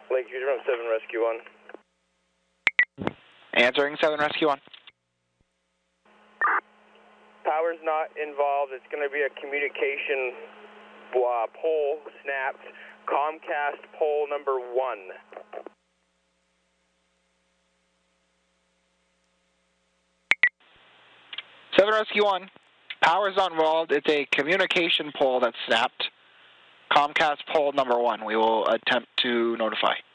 Lakeview from 7 Rescue 1. Answering 7 Rescue 1. Power's not involved. It's going to be a communication pole snapped. Comcast pole number 1. 7 Rescue 1. Power's not involved. It's a communication pole that snapped. Comcast pole number 1. We will attempt to notify.